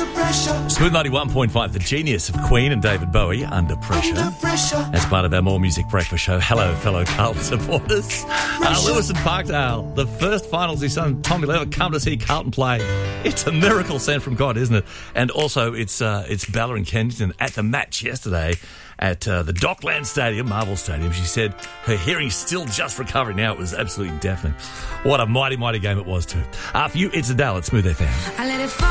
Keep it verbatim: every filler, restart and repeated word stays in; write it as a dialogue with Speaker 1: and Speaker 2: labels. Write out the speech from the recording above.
Speaker 1: Smooth ninety-one point five, the genius of Queen and David Bowie, Under Pressure. As part of our More Music Breakfast show. Hello, fellow Carlton supporters. Uh, Lewis and Parkdale, the first finals his son Tommy will ever come to see Carlton play. It's a miracle sent from God, isn't it? And also, it's uh, it's Bella and Kensington at the match yesterday at uh, the Dockland Stadium, Marvel Stadium. She said her hearing's still just recovering now. It was absolutely deafening. What a mighty, mighty game it was too. Uh, for you, it's Adele at Smooth F M. I let it fall.